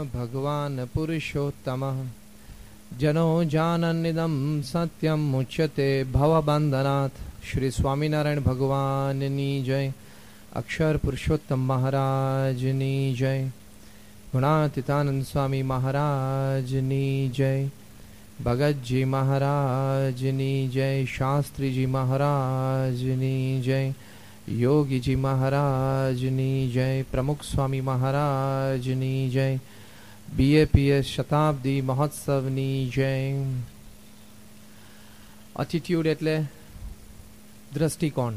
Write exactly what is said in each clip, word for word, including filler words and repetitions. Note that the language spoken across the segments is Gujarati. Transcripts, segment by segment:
ભગવાન પુરુષોત્તમઃ જનો જાનન્નિદમ સત્યમ મુચ્યતે ભવબંધનાથ. શ્રી સ્વામિનારાયણ ભગવાનની જય. અક્ષર પુરુષોત્તમ મહારાજની જય. ગુણાતીતાનંદ સ્વામી મહારાજની જય. ભગતજી મહારાજની જય. શાસ્ત્રીજી મહારાજની જય. યોગીજી મહારાજની જય. પ્રમુખ સ્વામી મહારાજની જય. બીએપીએસ શતાબ્દી મહોત્સવની જય. એટીટ્યુડ એટલે દ્રષ્ટિકોણ.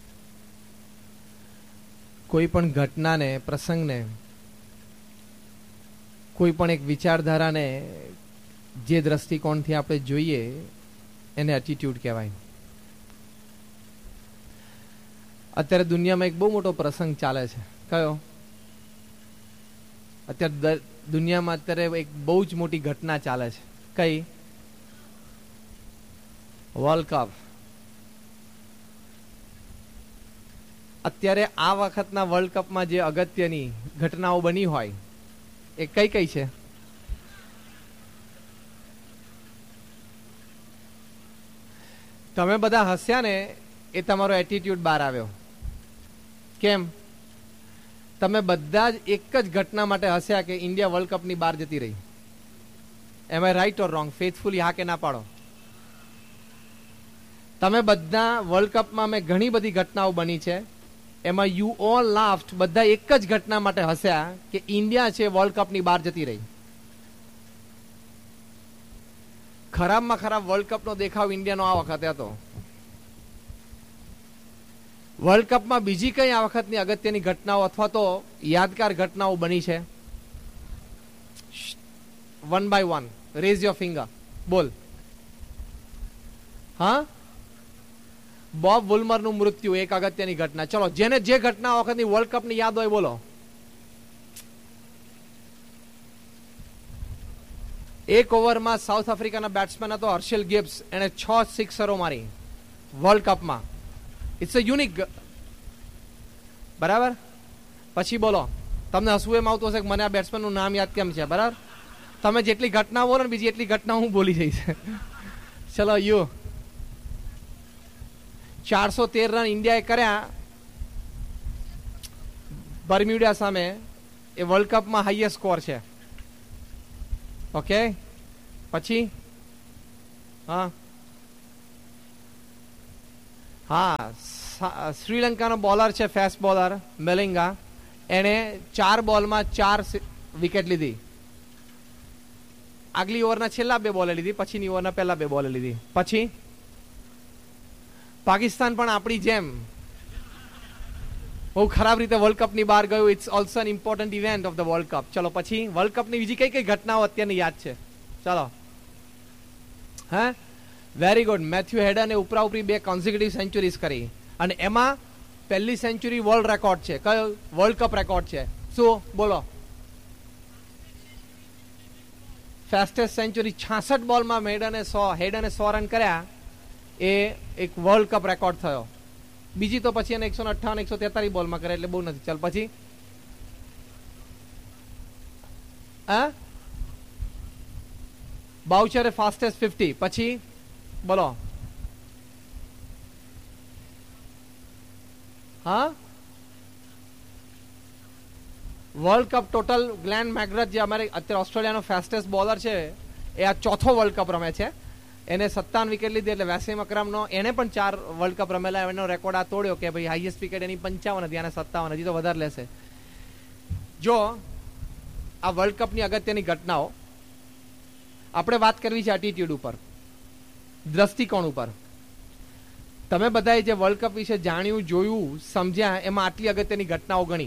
કોઈ પણ ઘટનાને, પ્રસંગને, કોઈ પણ એક વિચારધારાને જે દ્રષ્ટિકોણથી આપણે જોઈએ એને એટીટ્યુડ કહેવાય. અત્યારે દુનિયામાં એક બહુ મોટો પ્રસંગ ચાલે છે. કયો? અત્યારે દુનિયામાં અત્યારે એક બહુ જ મોટી ઘટના ચાલે છે. કઈ? World cup. અત્યારે આ વખતના વર્લ્ડ કપમાં જે અગત્યની ઘટનાઓ બની હોય એ કઈ કઈ છે? તમે બધા હસ્યા ને એ તમારો એટીટ્યુડ બહાર આવ્યો. કેમ? તમે બધા જ એક જ ઘટના માટે હસ્યા કે ઇન્ડિયા વર્લ્ડ કપની બહાર જતી રહી. એમ I right or wrong? Faithfully હા કે ના પાડો. તમે બધા વર્લ્ડ કપમાં મેં ઘણી બધી ઘટનાઓ બની છે એમાં યુ ઓલ લાફ્ડ. બધા એક જ ઘટના માટે હસ્યા કે ઇન્ડિયા છે વર્લ્ડ કપની બહાર જતી રહી. ખરાબમાં ખરાબ વર્લ્ડ કપનો દેખાવ ઇન્ડિયાનો આ વખતે હતો. વર્લ્ડ કપમાં બીજી કઈ આ વખતની અગત્યની ઘટનાઓ અથવા તો યાદગાર ઘટનાઓ બની છે? One by one rays your finger. બોલ. હા, બોબ વુલ્મરનું મૃત્યુ એક અગત્યની ઘટના. ચલો, જેને જે ઘટના વખતની વર્લ્ડ કપની યાદ હોય બોલો. એક ઓવરમાં સાઉથ આફ્રિકાના બેટ્સમેન હતો હર્ષેલ ગિબ્સ. એને છ સિક્સરો મારી વર્લ્ડ કપમાં. It's a unique. બરાબર? પછી બોલો, તમને હસવું એમ આવતું હશે કે મને આ બેટ્સમેનનું નામ યાદ કેમ છે. બરાબર? તમે જેટલી ઘટના બોલો ને બીજી એટલી ઘટના હું બોલી જઈશ. ચલો, યુ ચારસો તેર રન ઇન્ડિયાએ કર્યા બર્મ્યુડા સામે. એ વર્લ્ડ કપમાં હાઈએસ્ટ સ્કોર છે. ઓકે, પછી હા હા શ્રીલંકાનો બોલર છે, ફાસ્ટ બોલર મેલિંગા. એને ચાર બોલમાં ચાર વિકેટ લીધી. આગલી ઓવરના છેલ્લા બે બોલે લીધી, પછીની ઓવરના પહેલા બે બોલે લીધી. પછી પાકિસ્તાન પણ આપણી જેમ બહુ ખરાબ રીતે વર્લ્ડ કપની બહાર ગયું. It's also N important event of the world cup. ચલો, પછી વર્લ્ડ કપની બીજી કઈ કઈ ઘટનાઓ અત્યારની યાદ છે? ચલો. હા, વેરી ગુડ. મેથ્યુ હેડને ઉપરા ઉપરી બે કોન્ઝિક્યુટિવ સેન્ચુરીઝ કરી અને એમાં પહેલી સેન્ચુરી વર્લ્ડ રેકોર્ડ છે. કયો? વર્લ્ડ કપ રેકોર્ડ છે. શું? બોલો. ફાસ્ટેસ્ટ સેન્ચુરી છાસઠ બોલમાં મેડને સો હેડને સો રન કર્યા. એ એક વર્લ્ડ કપ રેકોર્ડ થયો. બીજી તો પછી એને એકસો અઠ્ઠાવન એકસો તેતાલીસ બોલમાં કરે એટલે બહુ નથી. ચાલ, પછી હા બાઉચરે ફાસ્ટેસ્ટ ફિફ્ટી. પછી બોલો. હા, વર્લ્ડ કપ ટોટલ ગ્લેન મેકગ્રથ જે અમારે અત્યારે ઓસ્ટ્રેલિયાનો ફાસ્ટેસ્ટ બોલર છે એ આ ચોથો વર્લ્ડ કપ રમે છે. એને સત્તાવન વિકેટ લીધી. એટલે વેસીમ અકરમનો એને પણ ચાર વર્લ્ડ કપ રમેલા. એનો રેકોર્ડ આ તોડ્યો કે ભાઈ હાઈએસ્ટ વિકેટ એની પંચાવન હતી અને સત્તાવન. હજી તો વધારે લેશે. જો આ વર્લ્ડ કપની અગત્યની ઘટનાઓ આપણે વાત કરવી છે એટીટ્યુડ ઉપર, દ્રષ્ટિકોણ ઉપર. તમે બધાએ જે વર્લ્ડ કપ વિશે જાણ્યું, જોયું, સમજ્યા એમાં આટલી અગત્યની ઘટનાઓ ગણી.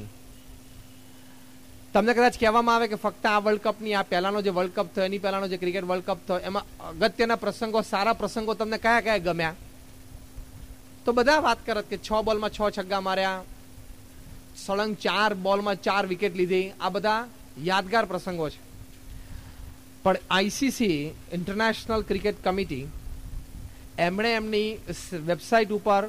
તમને કદાચ કહેવામાં આવે કે ફક્ત આ વર્લ્ડ કપની આ પહેલાનો જે વર્લ્ડ કપ થયો એની પહેલાનો જે ક્રિકેટ વર્લ્ડ કપ થયો એમાં અગત્યના પ્રસંગો, સારા પ્રસંગો તમને કયા કયા ગમ્યા? તો બધા વાત કરત કે છ બોલમાં છ છગ્ગા માર્યા, સળંગ ચાર બોલમાં ચાર વિકેટ લીધી. આ બધા યાદગાર પ્રસંગો છે. પણ આઈસીસી ઇન્ટરનેશનલ ક્રિકેટ કમિટી એમણે એમની વેબસાઇટ ઉપર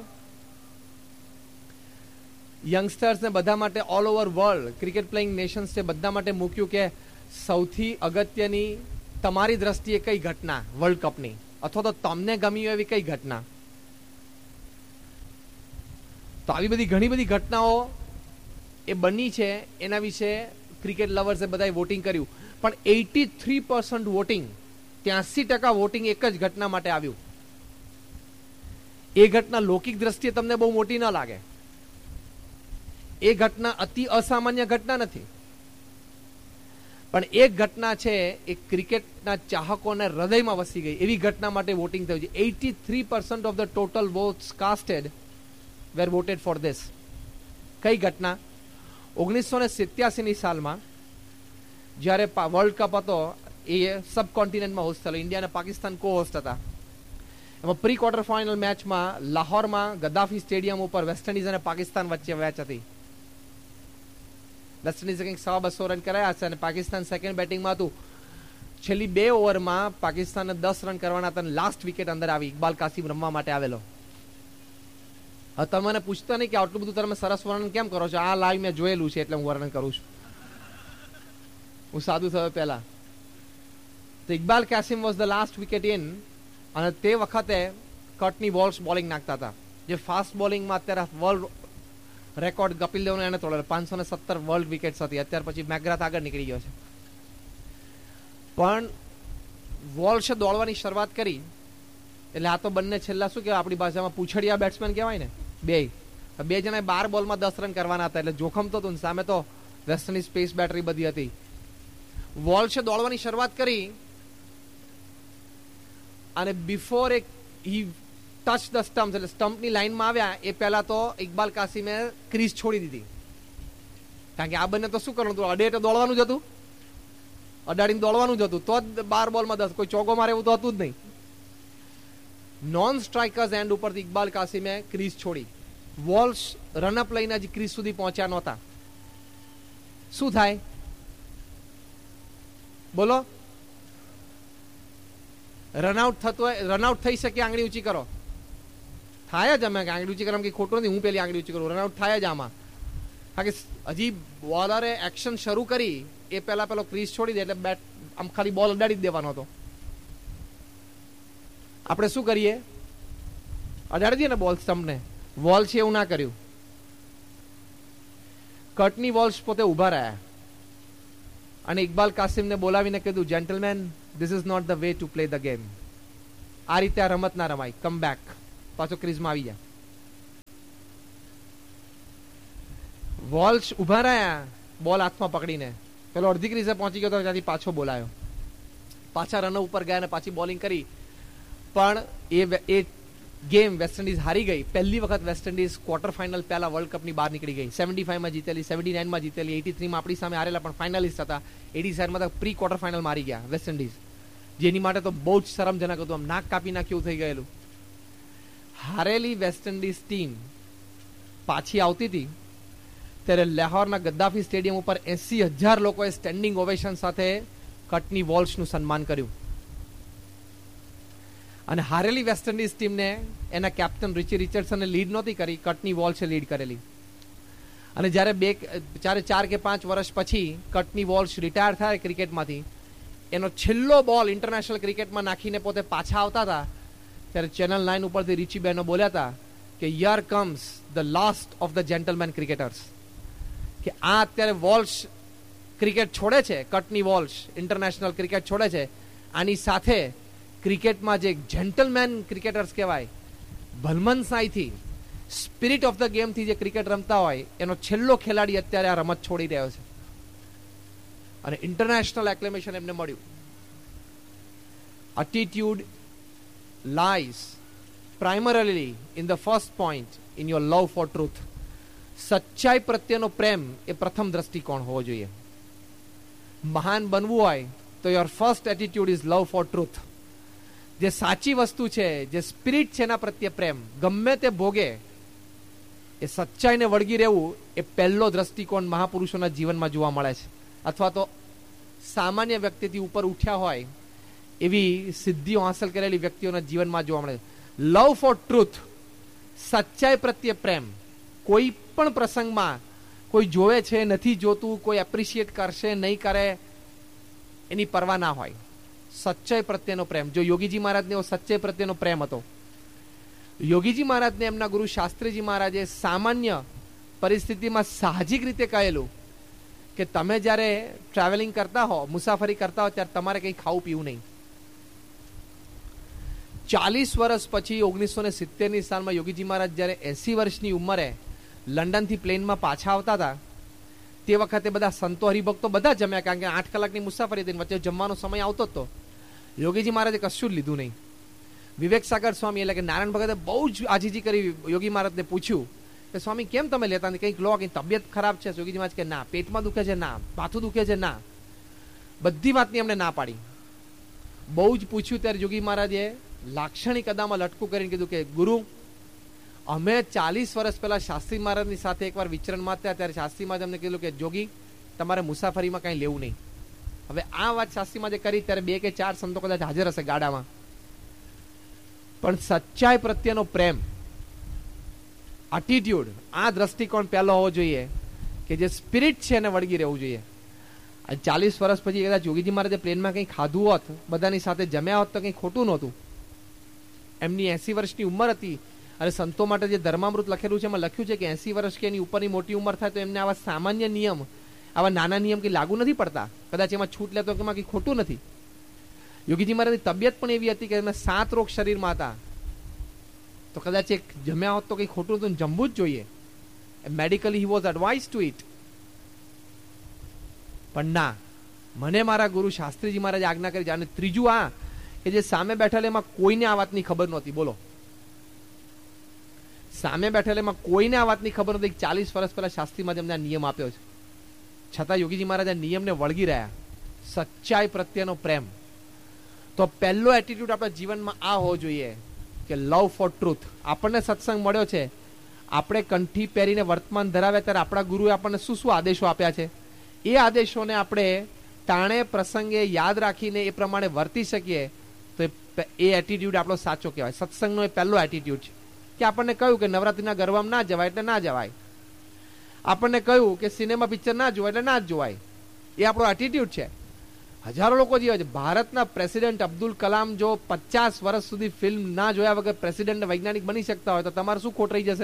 યંગસ્ટર્સ ને બધા માટે all over world cricket playing Nations છે બધા માટે મૂક્યું કે સૌથી અગત્યની તમારી દ્રષ્ટિએ કઈ ઘટના વર્લ્ડ કપની, અથવા તો તમને ગમી એવી કઈ ઘટના? તો આવી બધી ઘણી બધી ઘટનાઓ એ બની છે, એના વિશે ક્રિકેટ લવર્સે બધાએ વોટિંગ કર્યું, પણ એટી થ્રી પર્સન્ટ વોટિંગ, ત્યાસી ટકા વોટિંગ એક જ ઘટના માટે આવ્યું. એ ઘટના લૌકિક દ્રષ્ટિએ તમને બહુ મોટી ન લાગે, એ ઘટના અતિ અસામાન્ય ઘટના નથી, પણ એક ઘટના છે એ ક્રિકેટના ચાહકોને હૃદયમાં વસી ગઈ એવી ઘટના માટે વોટિંગ થયું છે. Eighty three percent of the total watts કાસ્ટેડ wear વોટેડ for this. કઈ ઘટના? ઓગણીસો ને સિત્યાસી ની સાલમાં જ્યારે વર્લ્ડ કપ હતો, એ સબકોન્ટિનેન્ટમાં હોસ્ટ થયેલો, ઇન્ડિયા અને પાકિસ્તાન કો હોસ્ટ હતા. એમાં પ્રી ક્વાર્ટર ફાઇનલ મેચમાં લાહોરમાં ગદ્દાફી સ્ટેડિયમ ઉપર વેસ્ટ ઇન્ડિઝ અને પાકિસ્તાન વચ્ચે મેચ હતી. વેસ્ટ ઇન્ડિઝે કંઈક સવા બસો રન કરાયા હશે અને પાકિસ્તાન સેકન્ડ બેટિંગમાં હતું. છેલ્લી બે ઓવરમાં પાકિસ્તાનને દસ રન કરવાના હતા અને લાસ્ટ વિકેટ અંદર આવી ઇકબાલ કાસિમ રમવા માટે આવેલો. હવે તમે મને પૂછતા નહીં કે આટલું બધું તમે સરસ વર્ણન કેમ કરો છો? આ લાઈવ મેં જોયેલું છે એટલે હું વર્ણન કરું છું. હું સાદું થયો પહેલા તો Iqbal Qasem was the last wicket in, અને તે વખતે કટની વોલ્સ બોલિંગ નાખતા હતા, જે ફાસ્ટ બોલિંગમાં અત્યારે વર્લ્ડ રેકોર્ડ કપિલ દેવનો એને તોડેલો. પાંચસો ને સત્તર વર્લ્ડ વિકેટ્સ હતી. અત્યાર પછી મેકગ્રાથ આગળ નીકળી ગયો છે. પણ વોલ્સે દોડવાની શરૂઆત કરી એટલે આ તો બંને છેલ્લા શું કહેવાય આપણી ભાષામાં પૂછડિયા બેટ્સમેન કહેવાય ને, બે બે જણા બાર બોલમાં દસ રન કરવાના હતા, એટલે જોખમ તો હતું. સામે તો વેસ્ટ ઇન્ડિઝ પેસ બેટરી બધી હતી. વોલ્સે દોડવાની શરૂઆત કરી અને બિફોર એક હી ટચ ધ સ્ટમ્પ, એટલે સ્ટમ્પની લાઈનમાં આવ્યા એ પહેલા તો ઇકબાલ કાસિમે ક્રીઝ છોડી દીધી. કારણ કે આ બંને તો શું કરવાનું હતું? અડે તો દોડવાનું જ હતું, અડાડીને દોડવાનું જ હતું, તો જ બાર બોલમાં દસ. કોઈ ચોગો મારે એવું તો હતું જ નહીં. નોન સ્ટ્રાઇકર્સ એન્ડ ઉપરથી ઇકબાલ કાસિમે ક્રીઝ છોડી. વોલ્સ રનઅપ લઈને હજી ક્રીઝ સુધી પહોંચ્યા નહોતા. શું થાય બોલો? રનઆઉટ થતો હોય, રનઆઉટ થઈ શકે, આંગળી ઊંચી કરો. થાય જ. અમે આંગળી ઊંચી કરવા કે ખોટું નથી, હું પેલી આંગળી ઊંચી કરું, રનઆઉટ થાય જ આમાં. કારણ કે હજી બોલરે એક્શન શરૂ કરી એ પહેલા પેલો ક્રીઝ છોડી દે એટલે બેટ આમ ખાલી બોલ અડાડી જ દેવાનો હતો. આપણે શું કરીએ? અડાડી દઈએ ને બોલ સ્ટમ્પને. વોલ્સ એવું ના કર્યું. કટની વોલ્સ પોતે ઉભા રહ્યા અને ઇકબાલ કાસિમને બોલાવીને કીધું, gentleman, this is not the way to play the game. આ રીતે આ રમત ના રમાય. Come back. પાછો ક્રીઝમાં આવી જાય. વોલ્સ ઉભા રહ્યા બોલ હાથમાં પકડીને. પેલો અડધી ક્રીઝે પહોંચી ગયો તો ત્યાંથી પાછો બોલાયો. પાછા રન ઉપર ગયા અને પાછી બોલિંગ કરી. પણ એ એ ગેમ વેસ્ટ ઇન્ડિઝ હારી ગઈ. પહેલી વખત વેસ્ટ ઇન્ડિઝ ક્વાર્ટર ફાઇનલ પહેલા વર્લ્ડ કપની બહાર નીકળી ગઈ. સેવન્ટી ફાઈવમાં જીતેલી, સેવન્ટી નાઇનમાં જીતેલી, એટી થ્રીમાં આપણી સામે હારેલા પણ ફાઇનલિસ્ટ હતા. એટી સેવનમાં તો પ્રી ક્વાર્ટર ફાઇનલ મારી ગયા વેસ્ટ ઇન્ડિઝ, જેની માટે તો બહુ જ શરમજનક હતું. આમ નાક કાપી નાખ્યું થઈ ગયેલું. હારેલી વેસ્ટ ઇન્ડિઝ ટીમ પાછી આવતી હતી ત્યારે લાહોરના ગદ્દાફી સ્ટેડિયમ ઉપર એસી હજાર લોકોએ સ્ટેન્ડિંગ ઓવેશન સાથે કટની વોલ્સનું સન્માન કર્યું. અને હારેલી વેસ્ટ ઇન્ડિઝ ટીમને એના કેપ્ટન રિચી રિચર્ડસને લીડ નહોતી કરી, કટની વોલ્સે લીડ કરેલી. અને જ્યારે બે ચારે ચાર કે પાંચ વર્ષ પછી કટની વોલ્સ રિટાયર થાય ક્રિકેટમાંથી, એનો છેલ્લો બોલ ઇન્ટરનેશનલ ક્રિકેટમાં નાખીને પોતે પાછા આવતા હતા ત્યારે ચેનલ નાઇન ઉપરથી રિચી બહેનો બોલ્યા હતા કે here comes the last of the gentleman cricketers. કે આ અત્યારે વોલ્સ ક્રિકેટ છોડે છે, કટની વોલ્સ ઇન્ટરનેશનલ ક્રિકેટ છોડે છે, આની સાથે ક્રિકેટમાં જે જેન્ટલમેન ક્રિકેટર્સ કહેવાય, ભલમનસાઈથી સ્પિરિટ ઓફ ધ ગેમથી જે ક્રિકેટ રમતા હોય એનો છેલ્લો ખેલાડી અત્યારે આ રમત છોડી રહ્યો છે. અને ઇન્ટરનેશનલ એક્લેમેશન એમને મળ્યું. Attitude lies primarily in the first point in your love for truth. સચ્ચાઈ પ્રત્યેનો પ્રેમ એ પ્રથમ દ્રષ્ટિકોણ હોવો જોઈએ. મહાન બનવું હોય તો your first attitude is love four truth. જે સાચી વસ્તુ છે, જે સ્પિરિટ છે એના પ્રત્યે પ્રેમ, ગમે તે ભોગે એ સચ્ચાઈને વળગી રહેવું, એ પહેલો દ્રષ્ટિકોણ મહાપુરુષોના જીવનમાં જોવા મળે છે. અથવા તો સામાન્ય વ્યક્તિથી ઉપર ઉઠ્યા હોય એવી સિદ્ધિઓ હાંસલ કરેલી વ્યક્તિઓના જીવનમાં જોવા મળે. લવ ફોર ટ્રુથ, સચ્ચાઈ પ્રત્યે પ્રેમ. કોઈ પણ પ્રસંગમાં કોઈ જોવે છે, નથી જોતું, કોઈ એપ્રિશિએટ કરશે નહીં કરે, એની પરવા ના હોય. સચ્ચાઈ પ્રત્યેનો પ્રેમ. જો યોગીજી મહારાજને એવો સચ્ચાઈ પ્રત્યેનો પ્રેમ હતો. યોગીજી મહારાજને એમના ગુરુ શાસ્ત્રીજી મહારાજે સામાન્ય પરિસ્થિતિમાં સાહજિક રીતે કહેલું કે તમે જ્યારે ટ્રાવેલિંગ કરતા હો, મુસાફરી કરતા હો, ત્યારે તમારે કંઈ ખાવું પીવું નહીં. ચાલીસ વર્ષ પછી ઓગણીસો ને સિત્તેર ની સાલમાં યોગીજી મહારાજ જ્યારે એસી વર્ષની ઉંમરે લંડનથી પ્લેનમાં પાછા આવતા હતા, તે વખતે બધા સંતો હરિભક્તો બધા જમ્યા, કારણ કે આઠ કલાકની મુસાફરી હતી, વચ્ચે જમવાનો સમય આવતો હતો. યોગીજી મહારાજે કશું જ લીધું નહીં. વિવેક સાગર સ્વામી એટલે કે નારાયણ ભગતે બહુ જ આજીજી કરી યોગી મહારાજને પૂછ્યું કે સ્વામી કેમ તમે લેતા નથી, કંઈક લો, કંઈક તબિયત ખરાબ છે? યોગીજી મહારાજ કે ના, પેટમાં દુખે છે, ના, માથું દુખે છે, ના, બધી વાતની એમને ના પાડી. બહુ જ પૂછ્યું ત્યારે યોગી મહારાજે લાક્ષણિક અદામાં લટકું કરીને કીધું કે ગુરુ, અમે ચાલીસ વર્ષ પહેલા શાસ્ત્રી મહારાજની સાથે એકવાર વિચરણમાં હતા, ત્યારે શાસ્ત્રી મહારાજ અમને કીધું કે જોગી, તમારે મુસાફરીમાં કંઈ લેવું નહીં. હવે આ વાત શાસ્ત્રી મહારાજે કરી ત્યારે બે કે ચાર સંતો કદાચ હાજર હશે ગાડામાં. પણ સચ્ચાઈ પ્રત્યેનો પ્રેમ, એટીટ્યુડ, આ દ્રષ્ટિકોણ પહેલો હોવો જોઈએ કે જે સ્પિરિટ છે એને વળગી રહેવું જોઈએ. ચાલીસ વર્ષ પછી કદાચ યોગીજી મહારાજે પ્લેનમાં કંઈ ખાધું હોત, બધાની સાથે જમ્યા હોત, તો કંઈ ખોટું નહોતું. એમની એસી વર્ષની ઉંમર હતી, અને સંતો માટે જે ધર્મામૃત લખેલું છે એમાં લખ્યું છે કે એસી વર્ષ કે એની ઉપરની મોટી ઉંમર થાય તો એમને આવા સામાન્ય નિયમ, આવા નાના નિયમ કંઈ લાગુ નથી પડતા. કદાચ એમાં છૂટ લેતો કે એમાં કંઈ ખોટું નથી. યોગીજી મહારાજની તબિયત પણ એવી હતી કે એમને સાત રોગ શરીરમાં હતા, તો કદાચ એક જમ્યા હોત તો કંઈ ખોટું હતું, જમવું જ જોઈએ. Medically he was advise to it. પણ ના, મને મારા ગુરુ શાસ્ત્રીજી મહારાજે આજ્ઞા કરી. અને ત્રીજું આ કે જે સામે બેઠેલામાં કોઈને આ વાતની ખબર નહોતી. બોલો, સામે બેઠેલામાં કોઈને આ વાતની ખબર નહોતી. ચાલીસ વર્ષ પહેલા શાસ્ત્રીમાં એમને આ નિયમ આપ્યો છે, છતાં યોગીજી મહારાજ આ નિયમને વળગી રહ્યા. સચ્ચાઈ પ્રત્યેનો પ્રેમ. તો પહેલો એટીટ્યુડ આપણા જીવનમાં આ હોવો જોઈએ કે લવ ફોર ટ્રુથ. આપણને સત્સંગ મળ્યો છે, આપણે કંઠી પહેરીને વર્તમાન ધરાવ્યા ત્યારે આપણા ગુરુએ આપણને શું શું આદેશો આપ્યા છે, એ આદેશોને આપણે તાણે પ્રસંગે યાદ રાખીને એ પ્રમાણે વર્તી શકીએ તો એ એટીટ્યુડ આપણો સાચો કહેવાય. સત્સંગનો એ પહેલો એટીટ્યુડ છે કે આપણને કહ્યું કે નવરાત્રિના ગરબામાં ના જવાય એટલે ના જવાય, આપણને કહ્યું કે સિનેમા પિક્ચર ના જોવાય એટલે ના જ જોવાય. એ આપણો એટીટ્યુડ છે. હજારો લોકો જીવે છે. ભારતના પ્રેસિડેન્ટ અબ્દુલ કલામ જો પચાસ વર્ષ સુધી ફિલ્મ ના જોયા વગર પ્રેસિડેન્ટ વૈજ્ઞાનિક બની શકતા હોય તો તમારે શું ખોટ રહી જશે?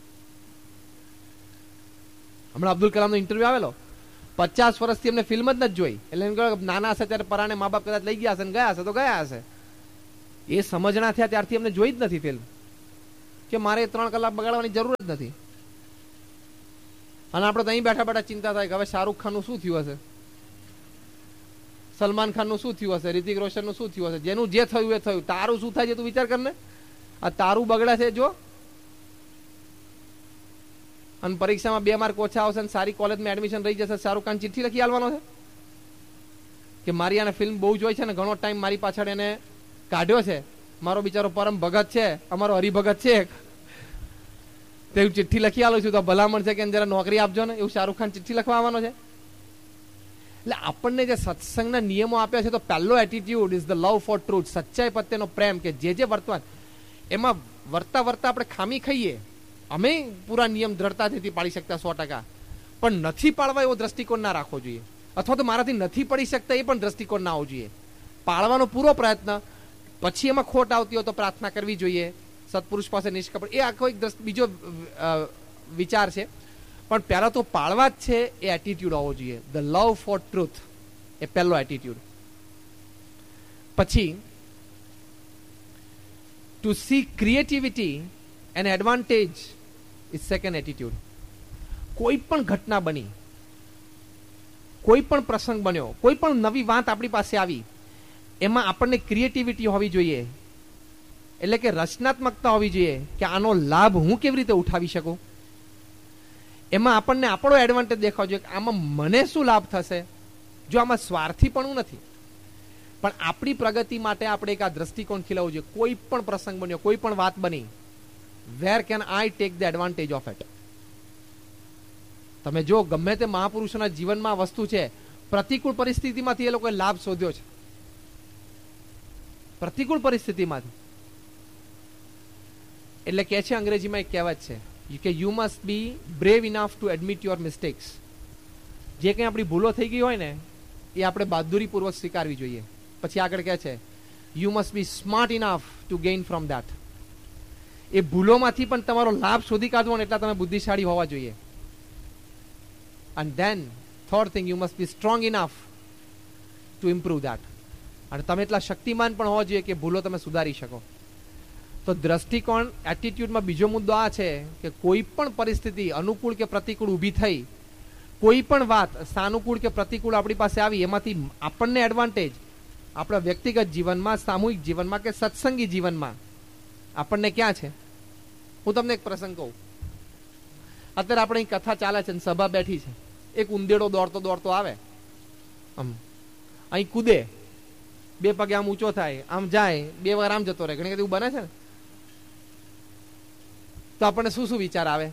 હમણાં અબ્દુલ કલામનો ઇન્ટરવ્યુ આવેલો, પચાસ વર્ષથી એમને ફિલ્મ જ નથી જોઈ. એટલે એમ કહ્યું નાના હશે ત્યારે પરાણે મા બાપ કદાચ લઈ ગયા હશે ને ગયા હશે તો ગયા હશે. એ સમજણા થયા ત્યારથી એમને જોઈ જ નથી ફિલ્મ, કે મારે ત્રણ કલાક બગાડવાની જરૂર જ નથી. અને આપણે તો અહીં બેઠા બેઠા ચિંતા થાય કે હવે શાહરૂખ ખાનનું શું થયું હશે, સલમાન ખાનનું શું થયું હશે, રિતિક રોશનનું શું થયું હશે. જેનું જે થયું એ થયું, તારું શું થાય છે તું વિચાર કરને. આ તારું બગડે છે જો, અને પરીક્ષામાં બે માર્ક ઓછા આવશે, સારી કોલેજમાં એડમિશન રહી જશે, શાહરૂખ ખાન ચિઠ્ઠી લખી આલવાનો છે કે મારી આને ફિલ્મ બહુ જોઈ છે ને ઘણો ટાઈમ મારી પાછળ એને કાઢ્યો છે, મારો બિચારો પરમ ભગત છે, અમારો હરિભગત છે, તે હું ચિઠ્ઠી લખી આલું છું તો ભલામણ છે કે જરા નોકરી આપજો ને, એવું શાહરૂખ ખાન ચિઠ્ઠી લખવા આવવાનો છે. એટલે આપણને જે સત્સંગના નિયમો આપ્યા છે તો પહેલો attitude is the love four truth, સચ્ચાઈ પ્રત્યેનો પ્રેમ. કે જે જે વર્તમાન એમાં વર્તા વર્તા આપણે ખામી ખાઈએ, અમે પૂરા નિયમ દ્રઢતાથી પાડી શકતા સો ટકા, પણ નથી પાડવા એવો દ્રષ્ટિકોણ ના રાખવો જોઈએ, અથવા તો મારાથી નથી પડી શકતા એ પણ દ્રષ્ટિકોણ ના હોવો જોઈએ. પાળવાનો પૂરો પ્રયત્ન, પછી એમાં ખોટ આવતી હોય તો પ્રાર્થના કરવી જોઈએ સત્પુરુષ પાસે નિષ્કપટ. એ આખો એક બીજો વિચાર છે. પણ પહેલા તો પાળવા જ છે એ એટીટ્યુડ હોવો જોઈએ, ધ લવ ફોર ટ્રુથ, એ પહેલો એટીટ્યુડ. પછી two C creativity and advantage is second attitude. કોઈ પણ ઘટના બની, કોઈ પણ પ્રસંગ બન્યો, કોઈ પણ નવી વાત આપણી પાસે આવી, એમાં આપણને ક્રિએટિવિટી હોવી જોઈએ, એટલે કે રચનાત્મકતા હોવી જોઈએ કે આનો લાભ હું કેવી રીતે ઉઠાવી શકું. એમાં આપણને આપણો એડવાન્ટેજ દેખાવો જોઈએ કે આમાં મને શું લાભ થશે. જો આમાં સ્વાર્થીપણું નથી, પણ આપણી પ્રગતિ માટે આપણે એક આ દ્રષ્ટિકોણ ખીલવવું જોઈએ. કોઈ પણ પ્રસંગ બન્યો, કોઈ પણ વાત બની, where can I take the advantage of it. તમે જો ગમે તે મહાપુરુષોના જીવનમાં વસ્તુ છે, પ્રતિકૂળ પરિસ્થિતિમાંથી એ લોકોએ લાભ શોધ્યો છે, પ્રતિકૂળ પરિસ્થિતિમાંથી. એટલે કે છે અંગ્રેજીમાં એક કહેવત છે કે you must be brave enough to admit your mistakes. જે કંઈ આપણી ભૂલો થઈ ગઈ હોય ને એ આપણે બહાદુરીપૂર્વક સ્વીકારવી જોઈએ. પછી આગળ કહે છે you must be smart enough to gain from that. એ ભૂલોમાંથી પણ તમારો લાભ શોધી કાઢવો ને એટલા તમે બુદ્ધિશાળી હોવા જોઈએ. And then third thing, you must be strong enough to improve that. અને તમે એટલા શક્તિમાન પણ હોવા જોઈએ કે ભૂલો તમે સુધારી શકો. તો દ્રષ્ટિકોણ એટીટ્યુડમાં બીજો મુદ્દો આ છે કે કોઈ પણ પરિસ્થિતિ અનુકૂળ કે પ્રતિકૂળ ઊભી થઈ, કોઈ પણ વાત સાનુકૂળ કે પ્રતિકૂળ આપણી પાસે આવી, એમાંથી આપણને એડવાન્ટેજ આપણા વ્યક્તિગત જીવનમાં, સામૂહિક જીવનમાં કે સત્સંગી જીવનમાં આપણને ક્યાં છે? હું તમને એક પ્રસંગ કહું. અત્યારે આપણે કથા ચાલે છે, સભા બેઠી છે, એક ઉંદેડો દોડતો દોડતો આવે, આમ અહીં કૂદે, બે પગે આમ ઊંચો થાય, આમ જાય, બે વાર આમ જતો રહે. ઘણી વખત એવું બને છે ને. તો આપણને શું શું વિચાર આવે?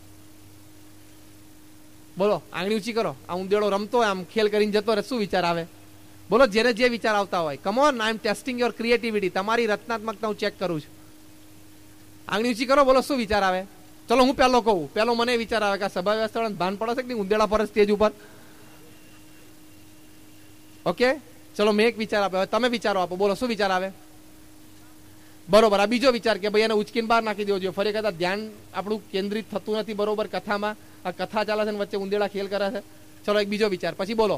બોલો, આંગળી ઊંચી કરો. આ ઉંદેડો રમતો હોય, આમ ખેલ કરીને જતો રહે, શું વિચાર આવે? બોલો, જેને જે વિચાર આવતા હોય. Come on, I M testing your creativity. તમારી રચનાત્મકતા હું ચેક કરું છું. આંગળી ઊંચી કરો, બોલો શું વિચાર આવે? ચલો હું પહેલો કહું. પહેલો મને વિચાર આવે કે આ સભા વ્યવસ્થા ભાન પડે છે કે ઉંદેડા પર સ્ટેજ ઉપર. ઓકે, ચલો મેં એક વિચાર આપ્યો, તમે વિચારો આપો. બોલો શું વિચાર આવે? બરોબર. આ બીજો વિચાર કે ભાઈ એને ઉચકીને બહાર નાખી દેવો જોઈએ. ફરી કદાચ ધ્યાન આપણું કેન્દ્રિત થતું નથી બરોબર કથામાં. આ કથા ચાલે છે ને વચ્ચે ઉંદેડા ખેલ કરે છે. ચલો એક બીજો વિચાર. પછી બોલો.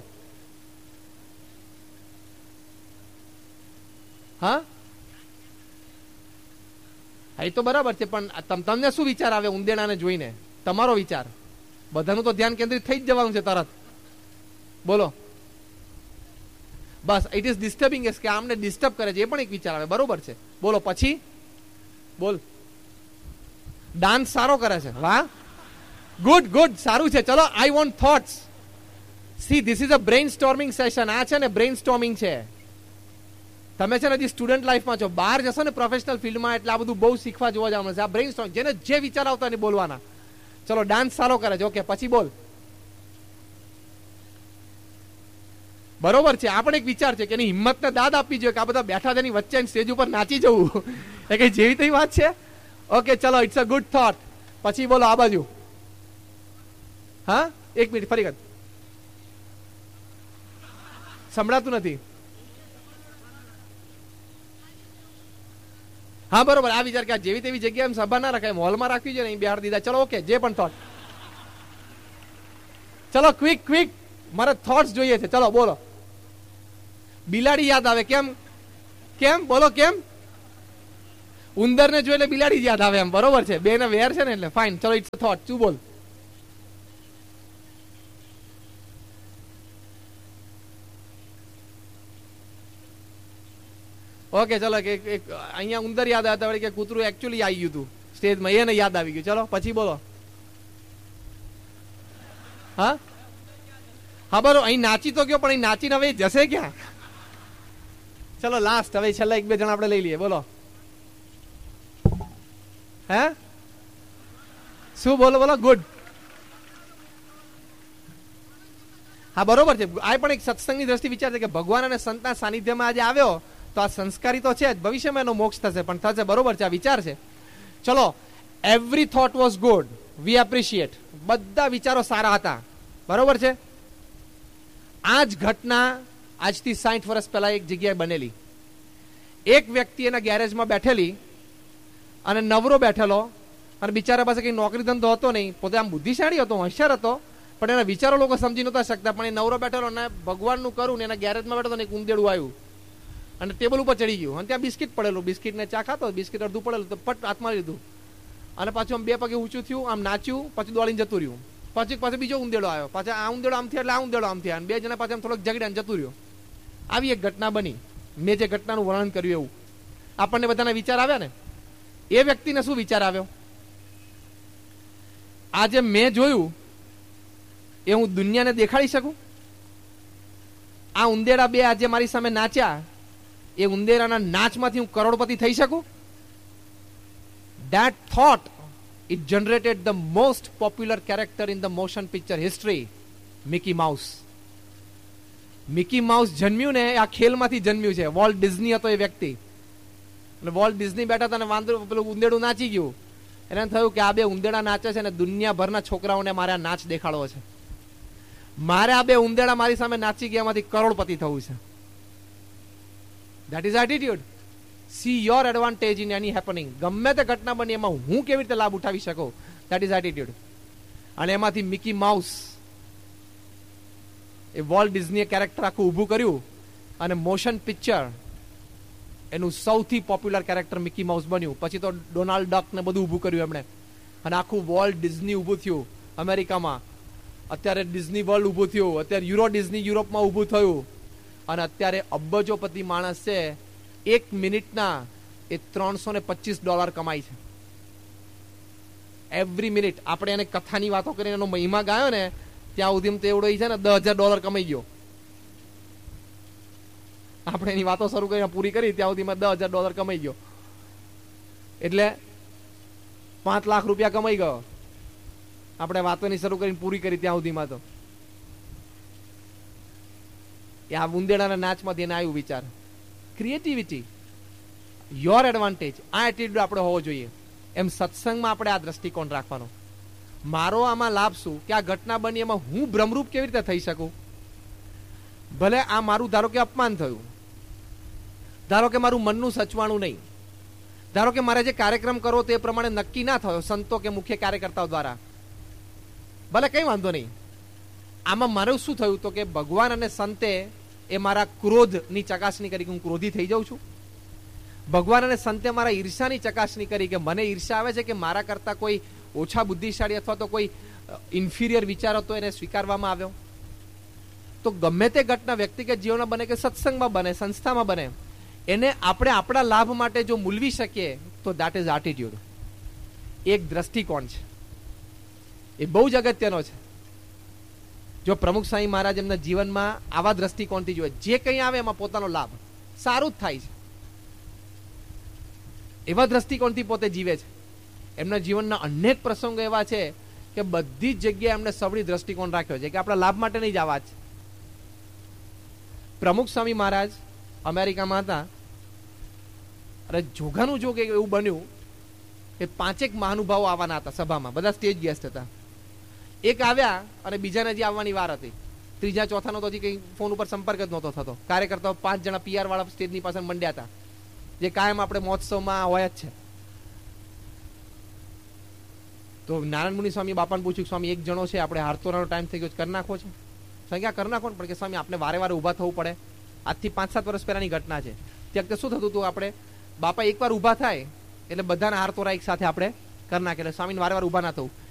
હા હા, એ તો બરાબર છે, પણ તમને શું વિચાર આવે ઉંદેડાને જોઈને? તમારો વિચાર. બધાનું તો ધ્યાન કેન્દ્રિત થઈ જ જવાનું છે તરત. બોલો. બસ, ઇટ ઇઝ ડિસ્ટર્બિંગ કે આમને ડિસ્ટર્બ કરે છે, એ પણ એક વિચાર આવે. બરોબર છે. બોલો પછી. બોલ. ડાન્સ સારો કરે છે. વાહ, ગુડ ગુડ, સારું છે. ચલો, I want thoughts. C, this is a brain storming session. આ છે ને બ્રેઇન સ્ટોર્મિંગ છે. તમે છે ને હજી સ્ટુડન્ટ લાઈફમાં છો, બહાર જશો ને પ્રોફેશનલ ફિલ્ડમાં એટલે આ બધું બહુ શીખવા જોવા જવાનું છે. આ બ્રેઇન સ્ટોર્મિંગ, જેને જે વિચાર આવતા ને બોલવાના. ચલો, ડાન્સ સારો કરે છે. ઓકે, પછી બોલ. બરોબર છે. આ પણ એક વિચાર છે કે એની હિંમતને દાદ આપવી જોઈએ કે આ બધા બેઠા તેની વચ્ચે સ્ટેજ ઉપર નાચી જવું એ કઈ જેવી તેવી વાત છે? ઓકે, ચલો, ઇટ્સ અ ગુડ થોટ. પછી બોલો આ બાજુ. હા, એક મિનિટ, ફરી વખત સંભળાતું નથી. હા બરોબર. આ વિચાર કે જેવી તેવી જગ્યાએ સભા ના રખાય, હોલમાં રાખવી જોઈએ, બિહાર દીધા. ચલો ઓકે, જે પણ થોટ. ચલો ક્વિક ક્વિક, મારે થોટ્સ જોઈએ છે. ચલો બોલો. બિલાડી યાદ આવે. કેમ કેમ બોલો કેમ? ઉંદર ને જોઈ એટલે બિલાડી યાદ આવે એમ. બરોબર છે, બે ને વેર છે ને એટલે ફાઇન. ચલો, ઇટ્સ અ થોટ. તું બોલ. ઓકે, ચલો, કે અહીંયા ઉંદર યાદ આવતા વળી કે કૂતરું એકચ્યુઅલી આવી ગયું હતું સ્ટેજમાં, એને યાદ આવી ગયું. ચલો પછી બોલો. હા હા બરોબર. અહીં નાચી તો ગયો, પણ અહીં નાચીને હવે જશે ક્યાં? ચલો લાસ્ટ, હવે છેલ્લા એક બે જણા આપણે લઈ લઈએ. બોલો. હે શું? બોલો બોલો. ગુડ. હા બરોબર છે. આ પણ એક સત્સંગની દ્રષ્ટિ વિચાર છે કે ભગવાન અને સંતના સાનિધ્યમાં આજે આવ્યો તો આ સંસ્કારી તો છે જ, ભવિષ્યમાં એનો મોક્ષ થશે, પણ થશે. બરોબર છે, આ વિચાર છે. ચલો, every thought was good, V appreciate. બધા વિચારો સારા હતા. બરોબર છે. આ જ ઘટના આજથી સાઠ વર્ષ પહેલા એક જગ્યાએ બનેલી. એક વ્યક્તિ એના ગેરેજમાં બેઠેલી અને નવરો બેઠેલો, અને બિચારા પાસે કઈ નોકરી ધંધો હતો નહીં. પોતે આમ બુદ્ધિશાળી હતો, હોશિયાર હતો, પણ એના વિચારો લોકો સમજી નતા શકતા. પણ એ નવરો બેઠેલો અને ભગવાનનું કરું ને એના ગેરેજમાં બેઠો ને એક ઉંદેડું આવ્યું અને ટેબલ ઉપર ચડી ગયું. અને ત્યાં બિસ્કિટ પડેલું, બિસ્કિટ ને ચા ખાતો, બિસ્કિટ અડધું પડેલું તો પટ હાથમાં લીધું અને પાછું આમ બે પગે ઊંચું થયું, આમ નાચ્યું, પછી દોડીને જતું રહ્યું. પછી પાછો બીજો ઉંદેડો આવ્યો, પાછા આ ઉંદેડો આમ થયા એટલે આ ઉંદેડો આમ થયા, અને બે જણા પાછા થોડોક ઝઘડ્યા જતું રહ્યો. આવી એક ઘટના બની. મેં જે ઘટનાનું વર્ણન કર્યું એવું આપણને બધાને વિચાર આવ્યા ને. એ વ્યક્તિને શું વિચાર આવ્યો? આજે મેં જોયું એ હું દુનિયાને દેખાડી શકું? આ ઉંદેડા બે આજે મારી સામે નાચ્યા, એ ઉંદેરાના નાચમાંથી હું કરોડપતિ થઈ શકું? That thought, it generated the most popular character in the motion picture history, Mickey Mouse. Mickey mouse જન્મ્યું ને આ ખેલમાંથી જન્મ્યું છે. વોલ્ટ ડિઝની હતો એ વ્યક્તિ. એટલે વોલ્ટ ડિઝની બેઠા હતા ને વાંદરું પેલું ઉંદેડું નાચી ગયું. એને થયું કે આ બે ઉંદેડા નાચે છે ને દુનિયાભરના છોકરાઓને મારે આ નાચ દેખાડવો છે. મારે આ બે ઉંદેડા મારી સામે નાચી ગયા માંથી કરોડપતિ થવું છે. That is attitude. C your advantage in any happening. ગમે તે ઘટના બની એમાં હું કેવી રીતે લાભ ઉઠાવી શકું, ધેટ ઇઝ એટીટ્યુડ. અને એમાંથી મિકી માઉસ, એ વોલ્ટ ડિઝનીએ કેરેક્ટર આખું ઊભું કર્યું અને મોશન પિક્ચર એનું સૌથી પોપ્યુલર કેરેક્ટર મિકી માઉસ બન્યું. પછી તો ડોનાલ્ડ ડક ને બધું ઊભું કર્યું એમણે, અને આખું વોલ્ટ ડિઝની ઊભું થયું અમેરિકામાં. અત્યારે ડિઝની વર્લ્ડ ઊભું થયું. અત્યારે યુરો ડિઝની યુરોપમાં ઊભું થયું. અને અત્યારે અબજોપતિ માણસ છે, એક મિનિટના એ ત્રણસો ને પચીસ ડોલર કમાય છે એવરી મિનિટ. આપણે એને કથાની વાતો કરીને એનો મહિમા ગાયો ને ત્યાં સુધી તો એવડો છે ને દસ હજાર ડોલર કમાઈ ગયો. આપણે એની વાતો શરૂ કરીને પૂરી કરી ત્યાં સુધીમાં દસ હજાર ડોલર કમાઈ ગયો. એટલે પાંચ લાખ રૂપિયા કમાઈ ગયો. આપણે વાતોની શરૂ કરીને પૂરી કરી ત્યાં સુધીમાં તો આ ઉંદેડાના નાચમાંથી એને આવ્યું વિચાર. ક્રિએટિવિટી, યોર એડવાન્ટેજ, આ એટીટ્યુડ આપણે હોવો જોઈએ. એમ સત્સંગમાં આપણે આ દ્રષ્ટિકોણ રાખવાનો. મારો આમાં લાભ શું કે આ ઘટના બની એમાં હું ભ્રમરૂપ કેવી રીતે થઈ શકું. ભલે આ મારું ધારો કે અપમાન થયું, ધારો કે મારું મનનું સચવાણું નહીં, ધારો કે મારે જે કાર્યક્રમ કરવો તે પ્રમાણે નક્કી ના થયો સંતો કે મુખ્ય કાર્યકર્તાઓ દ્વારા, ભલે કઈ વાંધો નહીં. આમાં મારું શું થયું તો કે ભગવાન અને સંતે એ મારા ક્રોધની ચકાસણી કરી કે હું ક્રોધી થઈ જાઉં છું. ભગવાન અને સંતે મારા ઈર્ષાની ચકાસણી કરી કે મને ઈર્ષા આવે છે કે મારા કરતા કોઈ ઓછા બુદ્ધિશાળી અથવા તો કોઈ ઇન્ફિરિયર વિચાર હતો એને સ્વીકારવામાં આવ્યો. તો ગમે તે ઘટના વ્યક્તિગત જીવનમાં બને કે સત્સંગમાં બને, સંસ્થામાં બને, એને આપણે આપણા લાભ માટે જો મૂલવી શકીએ તો દેટ ઇઝ એટીટ્યુડ. એક દ્રષ્ટિકોણ છે, એ બહુ જ અગત્યનો છે. જો પ્રમુખ સ્વામી મહારાજ એમના જીવનમાં આવા દ્રષ્ટિકોણથી જોવે, જે કંઈ આવે એમાં પોતાનો લાભ સારું જ થાય છે, એવા દ્રષ્ટિકોણથી પોતે જીવે છે. એમના જીવનના અનેક પ્રસંગો એવા છે કે બધી જ જગ્યાએ એમને સવળી દ્રષ્ટિકોણ રાખ્યો છે કે આપણા લાભ માટે નહીં જવા જ. પ્રમુખ સ્વામી મહારાજ અમેરિકામાં હતા, અરે જોગાનું જોગ એવું બન્યું કે પાંચેક મહાનુભાવો આવવાના હતા સભામાં, બધા સ્ટેજ ગેસ્ટ હતા. એક આવ્યા અને બીજાને જે આવવાની વાર હતી, ત્રીજા ચોથાનો તો હજી કંઈ ફોન ઉપર સંપર્ક જ નહોતો થતો. કાર્યકર્તાઓ પાંચ જણા પીઆર વાળા સ્ટેજની પાસે મંડ્યા હતા, જે કાયમ આપણે મહોત્સવમાં હોય જ છે. તો નારાયણ મુનિ સ્વામી બાપાને પૂછ્યું, સ્વામી એક જણો છે, આપણે હારતોરાનો ટાઈમ થઈ ગયો, કરી નાખો છે. સંખ્યા કરી નાખો ને, પણ કે સ્વામી આપણે વારે વારે ઊભા થવું પડે. આજથી પાંચ સાત વર્ષ પહેલાની ઘટના છે. તે વખતે શું થતું હતું, આપણે બાપા એકવાર ઊભા થાય એટલે બધાના હારતોરા એક સાથે આપણે કરી નાખે, એટલે સ્વામીને વારે વાર ઊભા ના થવું.